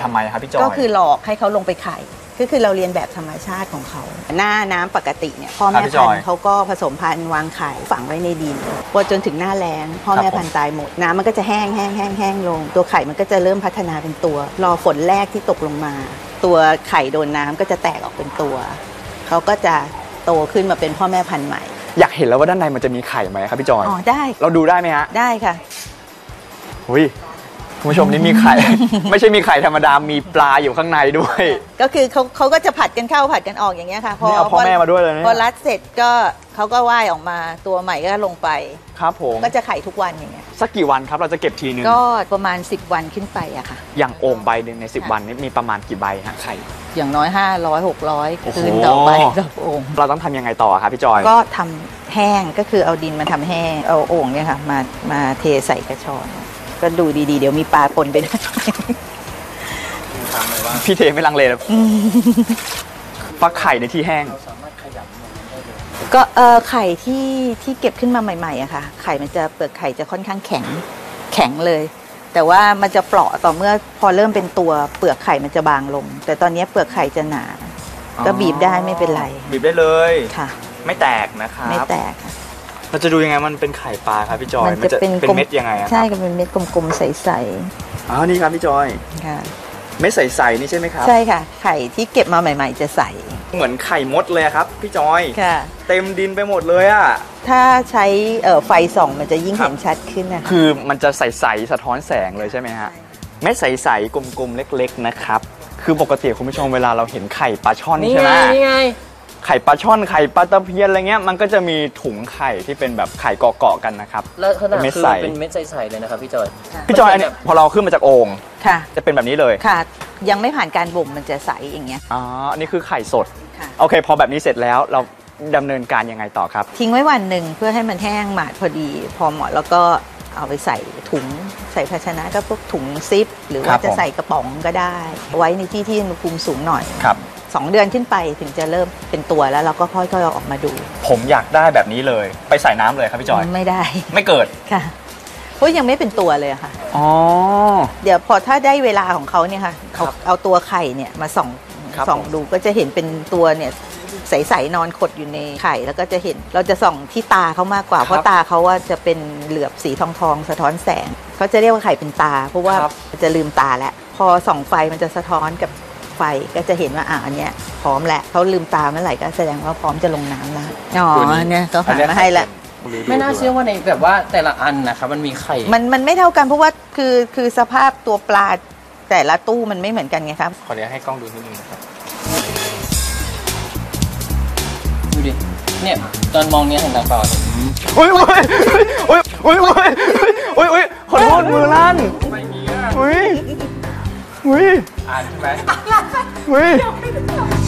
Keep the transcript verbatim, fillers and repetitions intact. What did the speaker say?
ทำไมครับพี่จอยก็คือหลอกให้เขาลงไปไข่ก็คือเราเรียนแบบธรรมชาติของเขาหน้าน้ำปกติเนี่ยพ่อแม่พันธุ์เขาก็ผสมพันธุ์วางไข่ฝังไว้ในดินพอจนถึงหน้าแล้งพ่อแม่พันธุ์ตายหมดน้ำมันก็จะแห้งแห้งแห้งแห้งลงตัวไข่มันก็จะเริ่มพัฒนาเป็นตัวรอฝนแรกที่ตกลงมาตัวไข่โดนน้ำก็จะแตกออกเป็นตัวเขาก็จะโตขึ้นมาเป็นพ่อแม่พันธุ์ใหม่อยากเห็นแล้วว่าด้านในมันจะมีไข่ไหมครับพี่จอยอ๋อได้เราดูได้ไหมฮะได้ค่ะอุ้ยคุณผู้ชมนี่มีไข่ ไม่ใช่มีไข่ธรรมดามีปลาอยู่ข้างในด้วยก็คือเขาเขาก็จะผัดกันเข้าผัดกันออกอย่างเงี้ยค่ะพอเอาพ่อแม่มาด้วยเลยพอรัดเสร็จก็เขาก็ว่ายออกมาตัวใหม่ก็ลงไปครับผมก็จะไข่ทุกวันอย่างเงี้ยสักกี่วันครับเราจะเก็บทีนึงก็ประมาณสิบวันขึ้นไปอะค่ะอย่างโอ่งใบหนึ่งในสิบวันนี้มีประมาณกี่ใบฮะไข่อย่างน้อยห้าร้อย หกร้อยคืนต่อใบต่อโอ่งเราต้องทำยังไงต่อครับพี่จอยก็ทำแห้งก็คือเอาดินมาทำแห้งเอาโอ่งเนี่ยค่ะมามาเทใส่กระชอนก็ดูดีๆเดี๋ยวมีปลาปนไปด้วยพี่เทไม่ลังเลเลยฟักไข่ในที่แห้งก็เออไข่ที่ที่เก็บขึ้นมาใหม่ๆอะค่ะไข่มันจะเปลือกไข่จะค่อนข้างแข็งแข็งเลยแต่ว่ามันจะเปราะต่อเมื่อพอเริ่มเป็นตัวเปลือกไข่มันจะบางลงแต่ตอนนี้เปลือกไข่จะหนาก็บีบได้ไม่เป็นไรบีบได้เลยค่ะไม่แตกนะครับไม่แตกเราจะดูยังไงมันเป็นไข่ปลาครับพี่จอยมันจะเป็นเม็ดยังไงใช่ก็เป็นเม็ดกลมๆใสๆอ๋อนี่ครับพี่จอยค่ะเม็ดใสๆนี่ใช่ไหมครับใช่ค่ะไข่ที่เก็บมาใหม่ๆจะใสเหมือนไข่มดเลยครับพี่จอยค่ะเต็มดินไปหมดเลยอ่ะถ้าใช้ไฟส่องมันจะยิ่งเห็นชัดขึ้นนะคะคือมันจะใสๆสะท้อนแสงเลยใช่ไหมฮะเม็ดใสๆกลมๆเล็กๆนะครับคือปกติคุณผู้ชมเวลาเราเห็นไข่ปลาช่อนใช่ไหมนี่ไงไข่ปลาช่อนไข่ปลาตะเพียนอะไรเงี้ยมันก็จะมีถุงไข่ที่เป็นแบบไข่เกาะๆกันนะครับแล้วขนาดคือเป็นเม็ดใสๆเลยนะครับพี่จอยพี่จอยอันนี้พอเราขึ้นมาจากโอ่งค่ะจะเป็นแบบนี้เลยค่ะยังไม่ผ่านการบ่มมันจะใสอย่างเงี้ยอ๋ออันนี้คือไข่สดโอเคพอแบบนี้เสร็จแล้วเราดำเนินการยังไงต่อครับทิ้งไว้วันหนึ่งเพื่อให้มันแห้งหมาดพอดีพอเหมาะแล้วก็เอาไปใส่ถุงใส่ภาชนะก็พวกถุงซิปหรือว่าจะใส่กระป๋องก็ได้ไว้ในที่ที่อุณหภูมิสูงหน่อยครับสองเดือนขึ้นไปถึงจะเริ่มเป็นตัวแล้วเราก็ค่อยๆเอาออกมาดูผมอยากได้แบบนี้เลยไปใส่น้ำเลยครับพี่จอยไม่ได้ไม่เกิดค่ะเพราะยังไม่เป็นตัวเลยค่ะอ๋อเดี๋ยวพอถ้าได้เวลาของเขาเนี่ยค่ะเอาเอาตัวไข่เนี่ยมาส่องส่องดูก็จะเห็นเป็นตัวเนี่ยใสๆนอนขดอยู่ในไข่แล้วก็จะเห็นเราจะส่องที่ตาเขามากกว่าเพราะตาเขาว่าจะเป็นเหลือบสีทองทองสะท้อนแสงเขาจะเรียกว่าไข่เป็นตาเพราะว่าจะลืมตาแล้วพอส่องไฟมันจะสะท้อนกับไฟก็จะเห็นว่าอ่าอันเนี้ยพร้อมแล้วเขาลืมตาเมื่อไหร่ก็แสดงว่าพร้อมจะลงน้ำแล้วอ๋อเนี่ยเขาหามาให้แล้วไม่น่าเชื่อว่าในแบบว่าแต่ละอันนะครับมันมีไข่มันมันไม่เท่ากันเพราะว่าคือคือสภาพตัวปลาแต่ละตู้มันไม่เหมือนกันไงครับขออนุญาตให้กล้องดูนิดนึงนะครับดูดิเนี่ยตอนมองเนี้ยของตาเปล่าโอ้ยโอ้ยโอ้ยโอ้ยโอ้ยโอ้ยโอ้ยขอโทษมือลั่นไม่มีอ่ะโอ้ยโอ้ยอ่านใช่ไหมโอ้ย